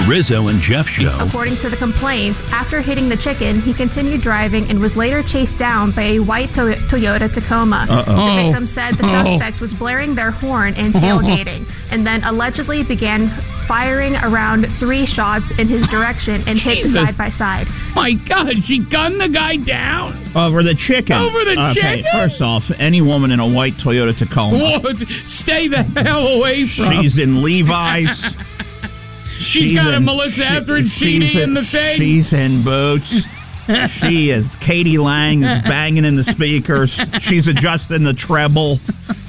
Rizzo and Jeff Show. According to the complaint, after hitting the chicken, he continued driving and was later chased down by a white Toyota Tacoma. The victim said the suspect was blaring their horn and tailgating, and then allegedly began firing around 3 shots in his direction and hit side by side. My God, she gunned the guy down? Over the chicken. Over the chicken? First off, any woman in a white Toyota Tacoma. Whoa, stay the hell away from. She's in Levi's. She's got a Melissa Etheridge CD in the thing. She's in boots. She is. Katie Lang is banging in the speakers. She's adjusting the treble.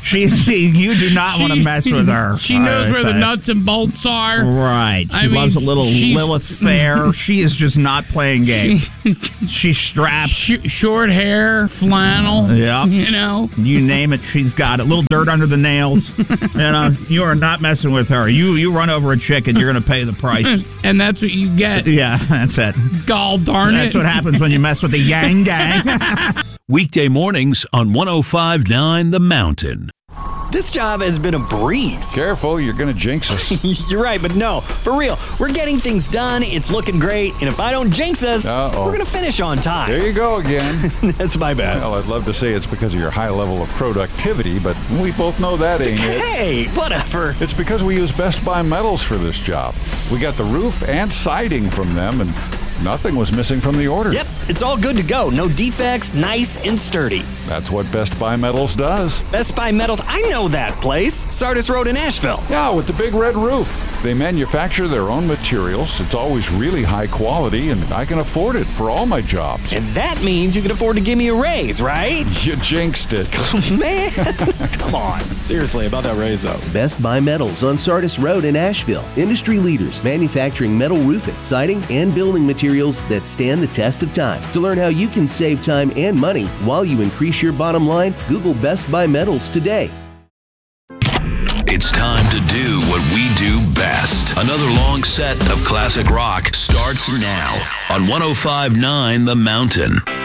You do not want to mess with her. She knows where the nuts and bolts are. Right. She loves a little Lilith Fair. She is just not playing games. She's strapped. Short hair, flannel. Yeah. You know. You name it, she's got it. A little dirt under the nails. You are not messing with her. You run over a chicken, you're going to pay the price. And that's what you get. Yeah, that's it. Gall darn it. That's what happens when you mess with the Yang Gang. Weekday mornings on 105.9 The Mountain. This job has been a breeze. Careful, you're going to jinx us. You're right, but no, for real. We're getting things done, it's looking great, and if I don't jinx us, we're going to finish on time. There you go again. That's my bad. Well, I'd love to say it's because of your high level of productivity, but we both know that ain't it. Hey, whatever. It's because we use Best Buy Metals for this job. We got the roof and siding from them, and nothing was missing from the order. Yep, it's all good to go. No defects, nice and sturdy. That's what Best Buy Metals does. Best Buy Metals, I know that place. Sardis Road in Asheville. Yeah, with the big red roof. They manufacture their own materials. It's always really high quality, and I can afford it for all my jobs. And that means you can afford to give me a raise, right? You jinxed it. Man, come on. Seriously, about that raise, though. Best Buy Metals on Sardis Road in Asheville. Industry leaders manufacturing metal roofing, siding, and building materials that stand the test of time. To learn how you can save time and money while you increase your bottom line, Google Best Buy Metals today. It's time to do what we do best. Another long set of classic rock starts now on 105.9 The Mountain.